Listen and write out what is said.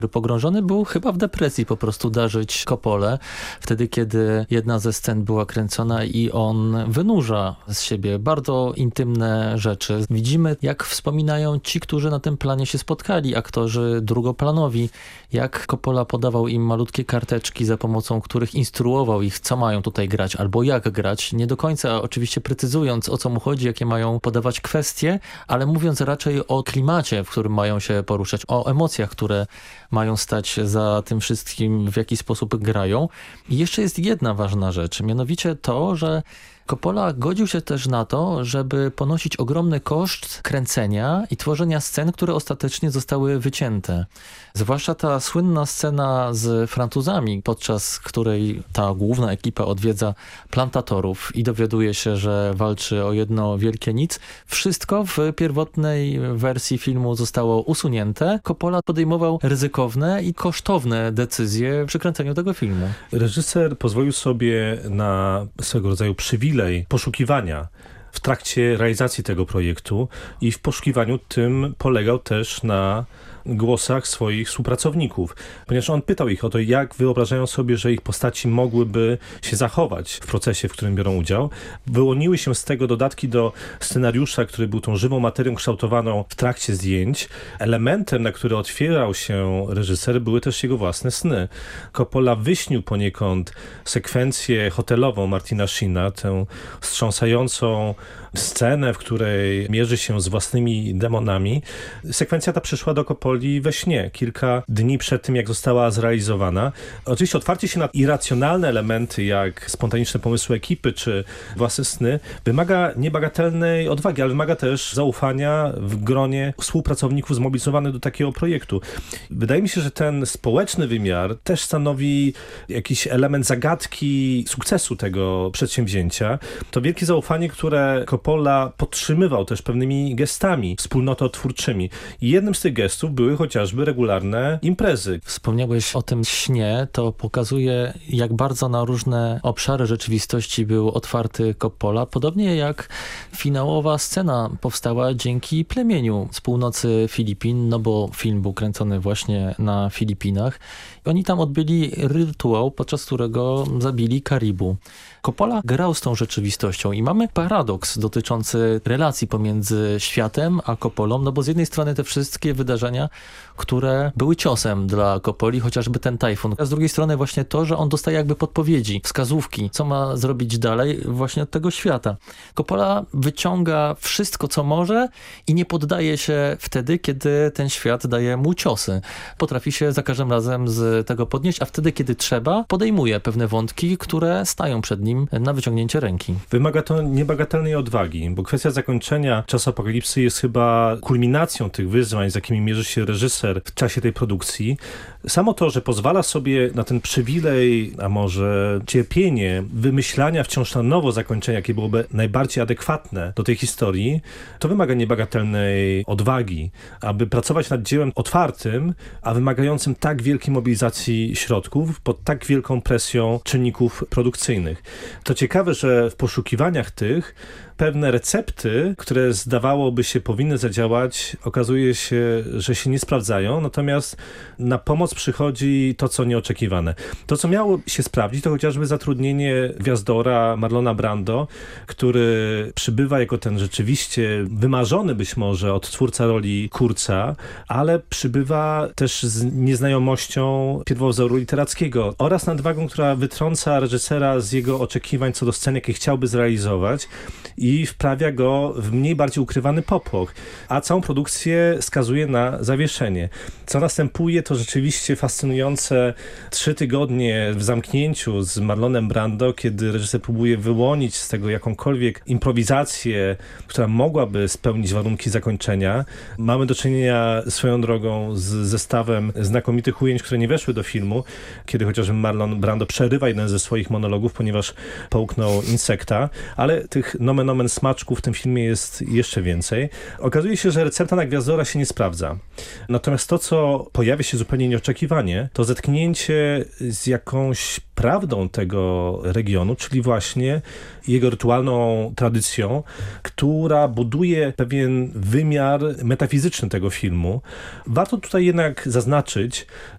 Pogrążony był chyba w depresji po prostu darzyć Coppolę, wtedy kiedy jedna ze scen była kręcona i on wynurza z siebie bardzo intymne rzeczy. Widzimy, jak wspominają ci, którzy na tym planie się spotkali, aktorzy drugoplanowi, jak Coppola podawał im malutkie karteczki, za pomocą których instruował ich, co mają tutaj grać albo jak grać, nie do końca oczywiście precyzując, o co mu chodzi, jakie mają podawać kwestie, ale mówiąc raczej o klimacie, w którym mają się poruszać, o emocjach, które mają stać za tym wszystkim, w jaki sposób grają. I jeszcze jest jedna ważna rzecz, mianowicie to, że Coppola godził się też na to, żeby ponosić ogromny koszt kręcenia i tworzenia scen, które ostatecznie zostały wycięte. Zwłaszcza ta słynna scena z Francuzami, podczas której ta główna ekipa odwiedza plantatorów i dowiaduje się, że walczy o jedno wielkie nic. Wszystko w pierwotnej wersji filmu zostało usunięte. Coppola podejmował ryzykowne i kosztowne decyzje przy kręceniu tego filmu. Reżyser pozwolił sobie na swego rodzaju przywilej poszukiwania w trakcie realizacji tego projektu i w poszukiwaniu tym polegał też na głosach swoich współpracowników, ponieważ on pytał ich o to, jak wyobrażają sobie, że ich postaci mogłyby się zachować w procesie, w którym biorą udział. Wyłoniły się z tego dodatki do scenariusza, który był tą żywą materią kształtowaną w trakcie zdjęć. Elementem, na który otwierał się reżyser, były też jego własne sny. Coppola wyśnił poniekąd sekwencję hotelową Martina Sheena, tę wstrząsającą scenę, w której mierzy się z własnymi demonami. Sekwencja ta przyszła do Coppoli we śnie, kilka dni przed tym, jak została zrealizowana. Oczywiście otwarcie się na irracjonalne elementy, jak spontaniczne pomysły ekipy, czy własne sny, wymaga niebagatelnej odwagi, ale wymaga też zaufania w gronie współpracowników zmobilizowanych do takiego projektu. Wydaje mi się, że ten społeczny wymiar też stanowi jakiś element zagadki sukcesu tego przedsięwzięcia. To wielkie zaufanie, które Coppola podtrzymywał też pewnymi gestami wspólnototwórczymi. I jednym z tych gestów były chociażby regularne imprezy. Wspomniałeś o tym śnie, to pokazuje, jak bardzo na różne obszary rzeczywistości był otwarty Coppola, podobnie jak finałowa scena powstała dzięki plemieniu z północy Filipin, no bo film był kręcony właśnie na Filipinach. Oni tam odbyli rytuał, podczas którego zabili Karibu. Coppola grał z tą rzeczywistością i mamy paradoks dotyczący relacji pomiędzy światem a Coppolą, no bo z jednej strony te wszystkie wydarzenia, które były ciosem dla Coppoli, chociażby ten tajfun, a z drugiej strony właśnie to, że on dostaje jakby podpowiedzi, wskazówki, co ma zrobić dalej właśnie od tego świata. Coppola wyciąga wszystko, co może i nie poddaje się wtedy, kiedy ten świat daje mu ciosy. Potrafi się za każdym razem z tego podnieść, a wtedy, kiedy trzeba, podejmuje pewne wątki, które stają przed nim na wyciągnięcie ręki. Wymaga to niebagatelnej odwagi, bo kwestia zakończenia Czasu Apokalipsy jest chyba kulminacją tych wyzwań, z jakimi mierzy się reżyser w czasie tej produkcji. Samo to, że pozwala sobie na ten przywilej, a może cierpienie wymyślania wciąż na nowo zakończenia, jakie byłoby najbardziej adekwatne do tej historii, to wymaga niebagatelnej odwagi, aby pracować nad dziełem otwartym, a wymagającym tak wielkiej mobilizacji środków pod tak wielką presją czynników produkcyjnych. To ciekawe, że w poszukiwaniach tych pewne recepty, które zdawałoby się powinny zadziałać, okazuje się, że się nie sprawdzają, natomiast na pomoc przychodzi to, co nieoczekiwane. To, co miało się sprawdzić, to chociażby zatrudnienie gwiazdora Marlona Brando, który przybywa jako ten rzeczywiście wymarzony być może odtwórca roli Kurza, ale przybywa też z nieznajomością pierwowzoru literackiego oraz nadwagą, która wytrąca reżysera z jego oczekiwań co do scen, jakie chciałby zrealizować i wprawia go w mniej bardziej ukrywany popłoch, a całą produkcję skazuje na zawieszenie. Co następuje, to rzeczywiście fascynujące 3 tygodnie w zamknięciu z Marlonem Brando, kiedy reżyser próbuje wyłonić z tego jakąkolwiek improwizację, która mogłaby spełnić warunki zakończenia. Mamy do czynienia swoją drogą z zestawem znakomitych ujęć, które nie weszły do filmu, kiedy chociażby Marlon Brando przerywa jeden ze swoich monologów, ponieważ połknął insekta, ale tych nomen omen smaczków w tym filmie jest jeszcze więcej. Okazuje się, że recepta na gwiazdora się nie sprawdza. Natomiast to, co pojawia się zupełnie nieoczekiwanie, to zetknięcie z jakąś prawdą tego regionu, czyli właśnie jego rytualną tradycją, która buduje pewien wymiar metafizyczny tego filmu. Warto tutaj jednak zaznaczyć,